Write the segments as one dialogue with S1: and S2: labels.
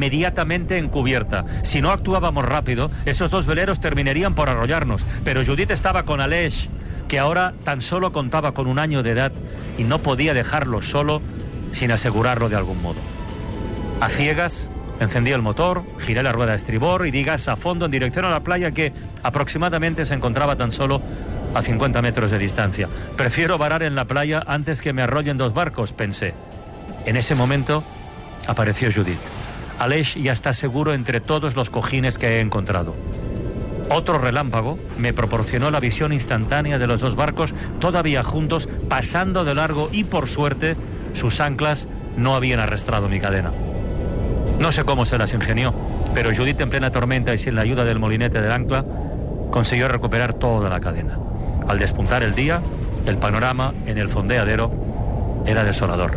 S1: inmediatamente en cubierta. Si no actuábamos rápido, esos dos veleros terminarían por arrollarnos. Pero Judit estaba con Aleix, que ahora tan solo contaba con 1 año de edad, y no podía dejarlo solo sin asegurarlo de algún modo. A ciegas, encendí el motor, giré la rueda de estribor y di gas a fondo en dirección a la playa, que aproximadamente se encontraba tan solo a 50 metros de distancia. Prefiero varar en la playa antes que me arrollen 2 barcos, pensé. En ese momento apareció Judit. Aleix ya está seguro entre todos los cojines que he encontrado. Otro relámpago me proporcionó la visión instantánea de los 2 barcos todavía juntos, pasando de largo, y por suerte sus anclas no habían arrastrado mi cadena. No sé cómo se las ingenió, pero Judit, en plena tormenta y sin la ayuda del molinete del ancla, consiguió recuperar toda la cadena. Al despuntar el día, el panorama en el fondeadero era desolador.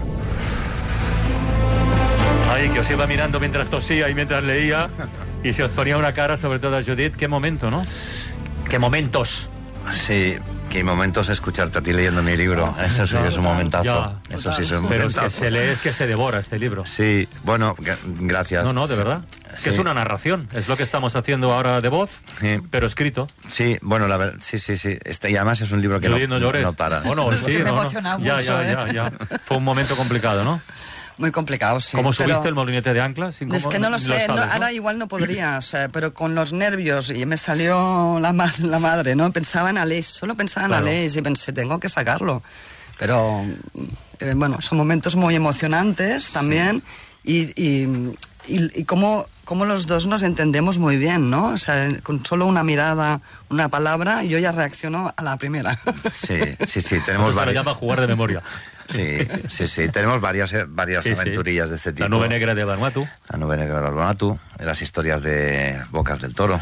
S1: Ay, que os iba mirando mientras tosía y mientras leía, y se os ponía una cara, sobre todo a Judit. Qué momento, ¿no? Qué momentos.
S2: Sí, qué momentos escucharte a ti leyendo mi libro. Eso sí que es un momentazo.
S1: Ya,
S2: eso sí es un
S1: pero
S2: momentazo.
S1: es que se lee, es que se devora este libro.
S2: Sí, bueno, gracias.
S1: No, de verdad. Es que
S2: Sí.
S1: es una narración. Es lo que estamos haciendo ahora de voz,
S2: Sí.
S1: pero escrito.
S2: Sí, bueno, la verdad, sí. Y además es un libro que
S1: Judit, no llores.
S2: no para.
S1: Bueno, sí,
S3: me
S1: no, no.
S3: emociona
S1: Ya,
S3: mucho,
S1: ya. Fue un momento complicado, ¿no?
S3: Muy complicado, sí.
S1: ¿Cómo
S3: pero
S1: subiste el molinete de anclas?
S3: Es que no lo sé,
S1: sabes, ¿no?
S3: ahora igual no podría, o sea, pero con los nervios, y me salió la madre, ¿no? Pensaba en Aleix, solo pensaba en
S1: Claro.
S3: Aleix, y pensé, tengo que sacarlo. Pero, bueno, son momentos muy emocionantes también, y cómo los dos nos entendemos muy bien, ¿no? O sea, con solo una mirada, una palabra, yo ya reacciono a la primera.
S2: Sí,
S1: Eso
S2: tenemos
S1: se le
S2: varias.
S1: llama jugar de memoria.
S2: Sí, tenemos varias
S1: Sí, sí.
S2: aventurillas de este tipo.
S1: La nube negra de Vanuatu.
S2: La nube negra de Vanuatu, las historias de Bocas del Toro.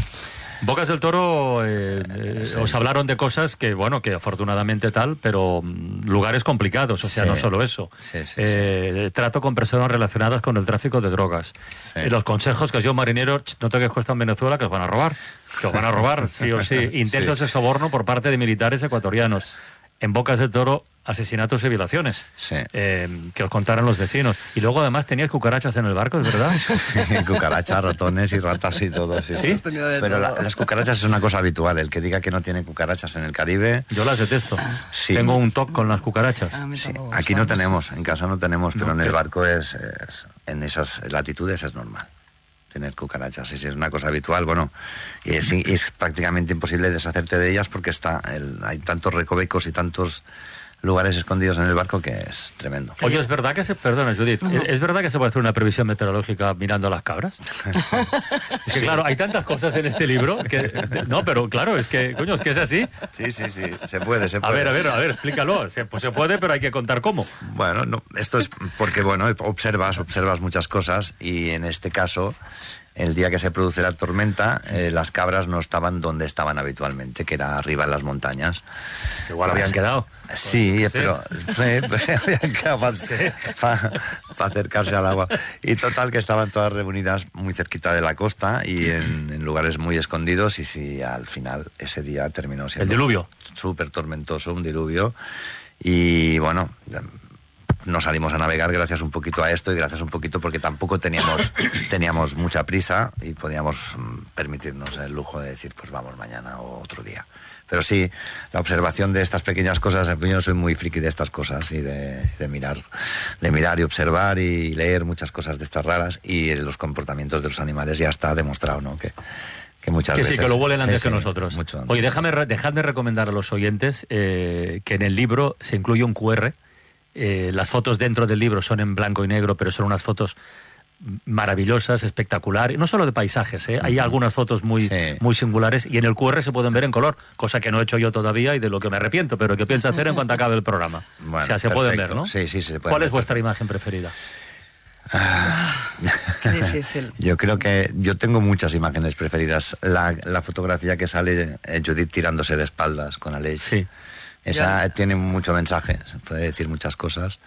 S1: Bocas del Toro, os hablaron de cosas que, bueno, que afortunadamente tal, pero lugares complicados, o sea,
S2: Sí.
S1: no solo eso.
S2: Sí.
S1: Trato con personas relacionadas con el tráfico de drogas.
S2: Sí.
S1: Los consejos que os dio un marinero: no toques costa en Venezuela, que os van a robar. Que os van a robar, sí o sí. Intentos de soborno por parte de militares ecuatorianos. En Bocas del Toro, asesinatos y violaciones.
S2: Sí.
S1: Que os contaran los vecinos. Y luego además tenías cucarachas en el barco, ¿es verdad?
S2: Cucarachas, ratones y ratas y todo. Sí.
S1: ¿Sí?
S2: Pero las cucarachas es una cosa habitual. El que diga que no tiene cucarachas en el Caribe...
S1: Yo las detesto.
S2: Sí.
S1: Tengo un toque con las cucarachas.
S3: A mí
S2: Sí,
S3: tampoco
S2: aquí
S3: me
S2: no
S3: gusta.
S2: tenemos, en casa no tenemos, pero
S1: No,
S2: en el
S1: ¿qué?
S2: barco en esas latitudes es normal tener cucarachas. Es una cosa habitual. Bueno, y es prácticamente imposible deshacerte de ellas porque hay tantos recovecos y tantos lugares escondidos en el barco que es tremendo.
S1: Oye, ¿es verdad que perdona, Judit, ¿es verdad que se puede hacer una previsión meteorológica mirando a las cabras? Es que claro, hay tantas cosas en este libro que... No, pero claro, es que, coño, es que es así.
S2: Sí, se puede.
S1: A ver, explícalo. Pues se puede, pero hay que contar cómo.
S2: Bueno, no, esto es porque, bueno, observas muchas cosas y en este caso, el día que se produce la tormenta, las cabras no estaban donde estaban habitualmente, que era arriba en las montañas.
S1: Igual habían quedado.
S2: Sí,
S1: Sí.
S2: pero habían quedado para acercarse al agua. Y total, que estaban todas reunidas muy cerquita de la costa y en lugares muy escondidos, y sí, al final ese día terminó siendo...
S1: El diluvio.
S2: Súper tormentoso, un diluvio. Y bueno, no salimos a navegar gracias un poquito a esto y gracias un poquito porque tampoco teníamos mucha prisa y podíamos permitirnos el lujo de decir, pues vamos mañana o otro día. Pero sí, la observación de estas pequeñas cosas, yo soy muy friki de estas cosas y de mirar y observar y leer muchas cosas de estas raras, y los comportamientos de los animales ya está demostrado, ¿no? Que muchas
S1: Que
S2: veces...
S1: sí, que lo huelen antes
S2: Sí,
S1: que nosotros.
S2: mucho antes.
S1: Oye, dejadme recomendar a los oyentes que en el libro se incluye un QR. Las fotos dentro del libro son en blanco y negro, pero son unas fotos maravillosas, espectaculares, no solo de paisajes, hay algunas fotos muy singulares, y en el QR se pueden ver en color, cosa que no he hecho yo todavía y de lo que me arrepiento, pero que pienso hacer en cuanto acabe el programa.
S2: Bueno,
S1: o sea, se
S2: perfecto.
S1: pueden ver, ¿no?
S2: Sí, se pueden
S1: ¿Cuál
S2: ver.
S1: es vuestra imagen preferida?
S3: Qué difícil.
S2: Yo creo que yo tengo muchas imágenes preferidas. La fotografía que sale Judit tirándose de espaldas con Aleix.
S1: Sí.
S2: Esa tiene mucho mensaje, se puede decir muchas cosas.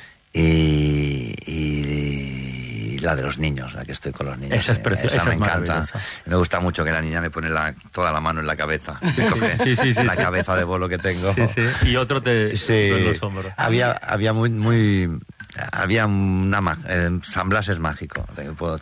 S2: Y la de los niños, la que estoy con los niños.
S1: Esa es preciosa, esa
S2: me
S1: es
S2: encanta.
S1: maravillosa.
S2: Me gusta mucho que la niña me pone toda la mano en la cabeza.
S1: Sí,
S2: la cabeza de bolo que tengo.
S1: Sí. Y otro te en los hombros.
S2: Había San Blas es mágico.